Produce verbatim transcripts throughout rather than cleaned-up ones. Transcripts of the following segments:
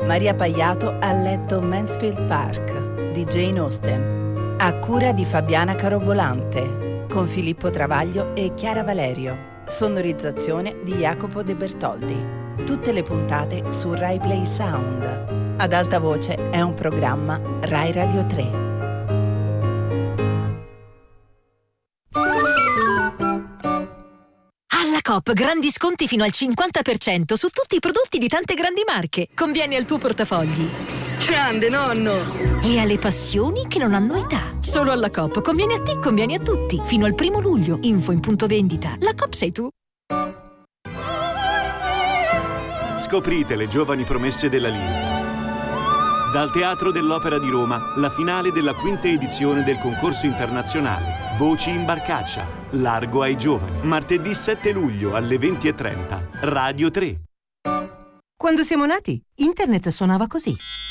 Maria Paiato ha letto Mansfield Park di Jane Austen, a cura di Fabiana Carobolante, con Filippo Travaglio e Chiara Valerio, sonorizzazione di Jacopo De Bertoldi. Tutte le puntate su Rai Play Sound. Ad alta voce è un programma Rai Radio tre. Alla Coop grandi sconti fino al cinquanta per cento su tutti i prodotti di tante grandi marche. Conviene al tuo portafogli. Grande nonno! E alle passioni che non hanno età. Solo alla Coop conviene a te, conviene a tutti. Fino al primo luglio. Info in punto vendita. La Coop sei tu. Scoprite le giovani promesse della lirica. Dal Teatro dell'Opera di Roma, la finale della quinta edizione del concorso internazionale Voci in Barcaccia, largo ai giovani. Martedì sette luglio alle venti e trenta, Radio tre. Quando siamo nati, internet suonava così.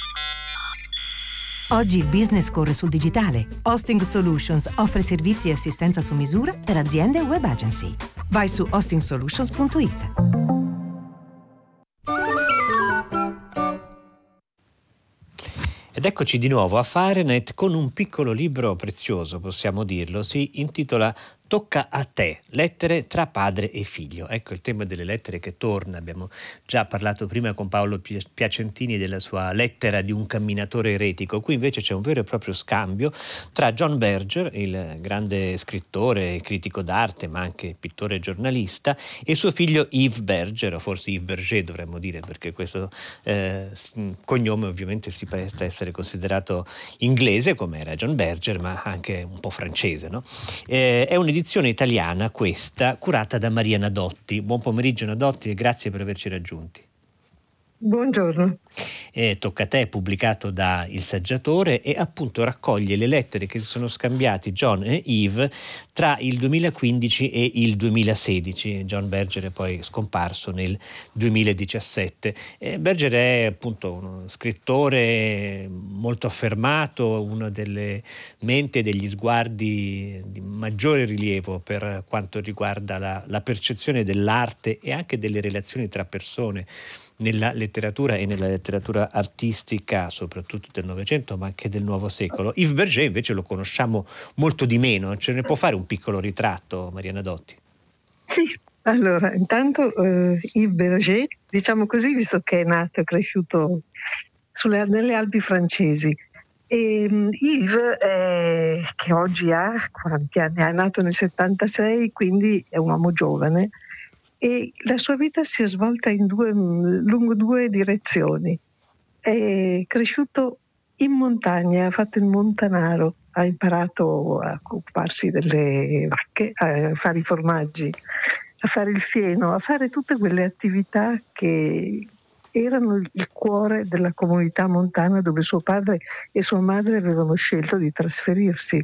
Oggi il business corre sul digitale. Hosting Solutions offre servizi e assistenza su misura per aziende e web agency. Vai su hosting solutions punto it. Ed eccoci di nuovo a Fahrenheit con un piccolo libro prezioso, possiamo dirlo. Si intitola Tocca a te, lettere tra padre e figlio. Ecco il tema delle lettere che torna. Abbiamo già parlato prima con Paolo Piacentini della sua lettera di un camminatore eretico. Qui invece c'è un vero e proprio scambio tra John Berger, il grande scrittore e critico d'arte, ma anche pittore e giornalista, e suo figlio Yves Berger, o forse Yves Berger dovremmo dire, perché questo eh, cognome ovviamente si presta a essere considerato inglese, come era John Berger, ma anche un po' francese, no? Eh, è un edizione italiana questa, curata da Maria Nadotti. Buon pomeriggio Nadotti e grazie per averci raggiunti. Buongiorno. Eh, Tocca a te, pubblicato da Il Saggiatore, e appunto raccoglie le lettere che si sono scambiati John e Yves tra il duemilaquindici e il duemilasedici. John Berger è poi scomparso nel duemiladiciassette. Eh, Berger è appunto uno scrittore molto affermato, una delle menti e degli sguardi di maggiore rilievo per quanto riguarda la, la percezione dell'arte e anche delle relazioni tra persone nella letteratura e nella letteratura artistica, soprattutto del Novecento, ma anche del Nuovo secolo. Yves Berger invece lo conosciamo molto di meno. Ce ne può fare un piccolo ritratto, Maria Nadotti? Sì, allora, intanto eh, Yves Berger, diciamo così, visto che è nato e cresciuto sulle, nelle Alpi francesi. E um, Yves, eh, che oggi ha quanti anni? È nato nel settantasei, quindi è un uomo giovane. E la sua vita si è svolta in due, lungo due direzioni. È cresciuto in montagna, ha fatto il montanaro, ha imparato a occuparsi delle vacche, a fare i formaggi, a fare il fieno, a fare tutte quelle attività che erano il cuore della comunità montana dove suo padre e sua madre avevano scelto di trasferirsi.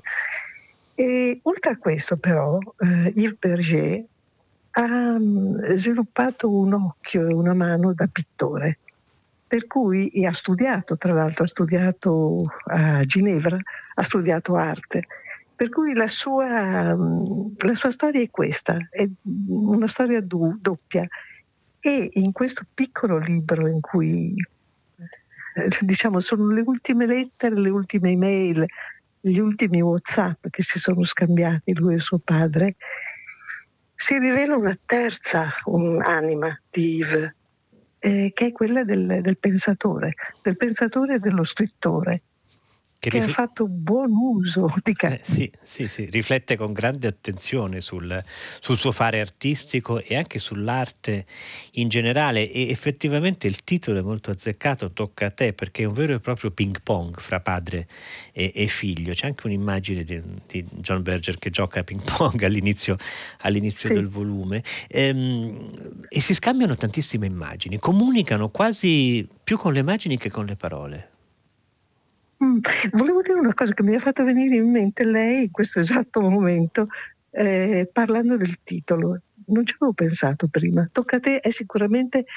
E oltre a questo però, eh, Yves Berger ha sviluppato un occhio e una mano da pittore, per cui e ha studiato, tra l'altro ha studiato a Ginevra, ha studiato arte, per cui la sua, la sua storia è questa, è una storia du, doppia, e in questo piccolo libro in cui diciamo sono le ultime lettere, le ultime email, gli ultimi WhatsApp che si sono scambiati lui e suo padre, si rivela una terza un'anima di Yves, eh, che è quella del, del pensatore, del pensatore e dello scrittore, che, che rifl- ha fatto buon uso di eh, sì, sì, sì, riflette con grande attenzione sul, sul suo fare artistico e anche sull'arte in generale, e effettivamente il titolo è molto azzeccato, Tocca a te, perché è un vero e proprio ping pong fra padre e, e figlio. C'è anche un'immagine di, di John Berger che gioca a ping pong all'inizio, all'inizio sì. del volume, ehm, e si scambiano tantissime immagini, comunicano quasi più con le immagini che con le parole. Mm, volevo dire una cosa che mi ha fatto venire in mente lei in questo esatto momento, eh, parlando del titolo. Non ci avevo pensato prima. Tocca a te è sicuramente